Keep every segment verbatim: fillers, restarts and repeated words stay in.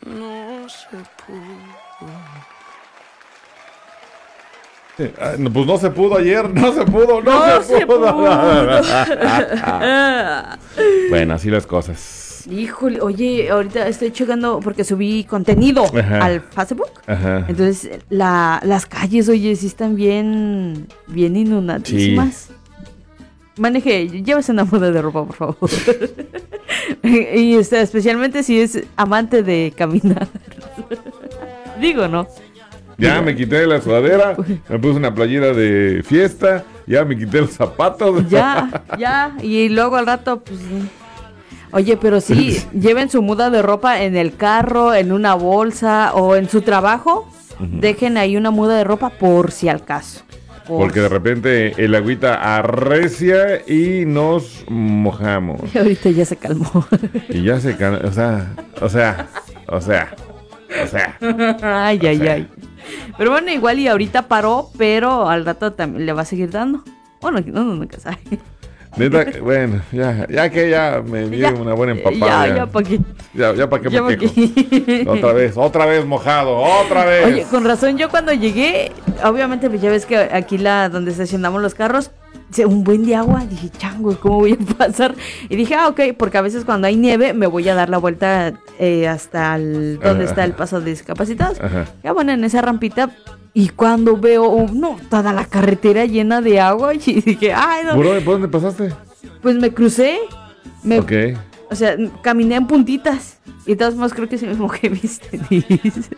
No se pudo. Sí, ah, no, pues no se pudo ayer, no se pudo, no, No se, se pudo. pudo. Bueno, así las cosas. Híjole, oye, ahorita estoy checando porque subí contenido Ajá. al Facebook. Ajá. Entonces, la, las calles, oye, sí están bien, bien inundadísimas. Maneje, llévese una muda de ropa, por favor. Y este, especialmente si es amante de caminar. Digo, ¿no? Ya me quité la sudadera, me puse una playera de fiesta, ya me quité los zapatos. Ya, ya. Y luego al rato, pues... Oye, pero sí, lleven su muda de ropa en el carro, en una bolsa o en su trabajo. Uh-huh. Dejen ahí una muda de ropa por si al caso. Por... Porque de repente el agüita arrecia y nos mojamos. Y ahorita ya se calmó. Y ya se calmó, o sea, o sea, o sea, o sea. Ay, o ay, sea. ay. Pero bueno, igual y ahorita paró, pero al rato también le va a seguir dando. Bueno, no, no, nunca sabe. Neta, bueno, ya, ya que ya me dio una buena empapada. Ya, ya, ya, ¿para qué? Ya, ya para qué ya me pa quejo. Qué. Otra vez, otra vez mojado, otra vez. Oye, con razón, yo cuando llegué, obviamente, pues ya ves que aquí la donde estacionamos los carros, un buen de agua, dije, chango, ¿cómo voy a pasar? Y dije, ah, ok, porque a veces cuando hay nieve me voy a dar la vuelta eh, hasta el, donde Ajá. está el paso de discapacitados. Ajá. Ya bueno, en esa rampita, y cuando veo, oh, no, toda la carretera llena de agua, y dije, ay, no. ¿Por dónde pasaste? Pues me crucé, me, Ok. o sea, caminé en puntitas. Y de todos modos creo que sí me mojé mis tenis.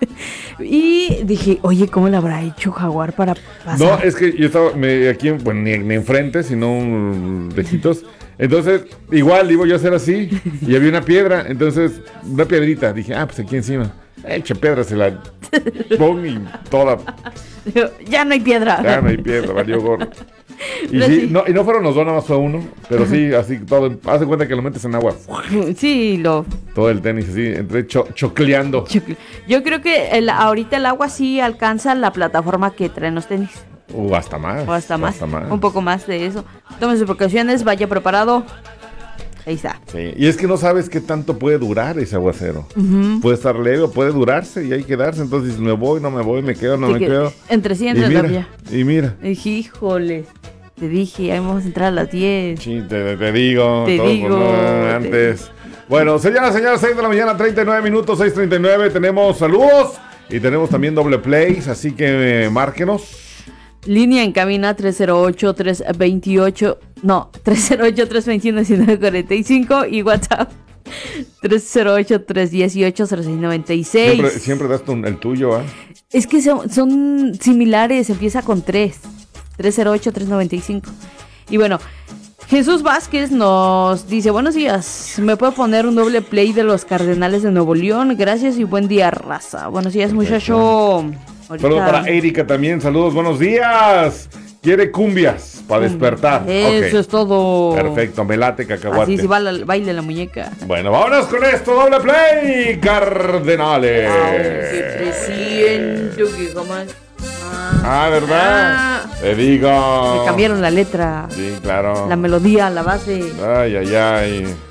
Y dije, oye, ¿cómo le habrá hecho Jaguar para pasar? No, es que yo estaba me, aquí, bueno, ni, ni enfrente, sino un lejitos. Entonces, igual iba yo a hacer así, y había una piedra, entonces, una piedrita. Dije, ah, pues aquí encima. Eche piedra, se la pongo y toda. Ya no hay piedra. Ya no hay piedra, valió gorro. Y Pero sí, sí. no, y no fueron los dos, nada más fue uno, pero sí, así todo, haz de cuenta que lo metes en agua, Sí, lo... todo el tenis así, entré cho, chocleando. Yo creo que el, ahorita el agua sí alcanza la plataforma que traen los tenis. O hasta más. O hasta más, hasta más. un poco más de eso. Tome sus precauciones, vaya preparado. Ahí está. Sí, y es que no sabes qué tanto puede durar ese aguacero. Uh-huh. Puede estar leve o puede durarse y hay que quedarse. Entonces, me voy, no me voy, me quedo, no Sí, me que quedo. Entre sí, Y entre mira, todavía. y mira. Dije, híjole, te dije, ahí vamos a entrar a las diez. Sí, te, te digo. Te todo digo, por- te- antes. Bueno, señoras, señores, seis de la mañana, treinta y nueve minutos, seis treinta y nueve. Tenemos saludos y tenemos también doble plays, así que eh, márquenos. Línea en cabina tres cero ocho, tres dos ocho, no, tres cero ocho, tres dos uno, nueve cuatro cinco y WhatsApp tres cero ocho, tres uno ocho, cero seis nueve seis. Siempre, siempre das tu- el tuyo, ¿ah? Es que son, son similares, empieza con tres. tres cero ocho, tres nueve cinco. Y bueno, Jesús Vázquez nos dice, buenos días, ¿me puede poner un doble play de los Cardenales de Nuevo León? Gracias y buen día, raza. Buenos días, muchacho. Ahorita... Saludos para Erika también, saludos, buenos días. Quiere cumbias para despertar. Eso Ok. es todo. Perfecto, me late cacahuate. Así se baila, baila la muñeca. Bueno, vámonos con esto, doble play, Cardenales. Aunque presiento que jamás... Ah, ¿verdad? Ah. Te digo. Le cambiaron la letra, Sí, claro. la melodía, la base. Ay, ay, ay.